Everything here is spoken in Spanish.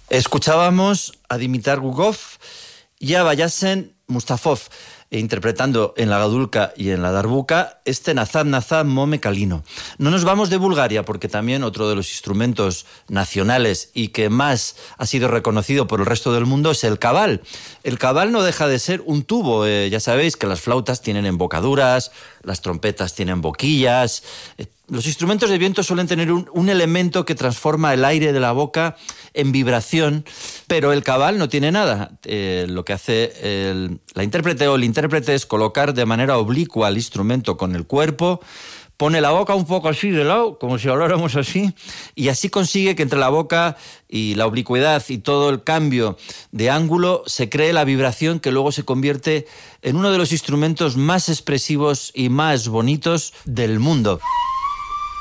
Escuchábamos a Dimitar Gugov y a Bayasen Mustafov, interpretando en la gadulka y en la darbuka este Nazad Nazad Mome Kalino. No nos vamos de Bulgaria, porque también otro de los instrumentos nacionales y que más ha sido reconocido por el resto del mundo es el cabal. El cabal no deja de ser un tubo. Ya sabéis que las flautas tienen embocaduras, las trompetas tienen boquillas. Los instrumentos de viento suelen tener un elemento que transforma el aire de la boca en vibración, pero el cabal no tiene nada. Lo que hace la intérprete o el intérprete es colocar de manera oblicua el instrumento con el cuerpo, pone la boca un poco así de lado, como si habláramos así, y así consigue que entre la boca y la oblicuidad y todo el cambio de ángulo se cree la vibración que luego se convierte en uno de los instrumentos más expresivos y más bonitos del mundo.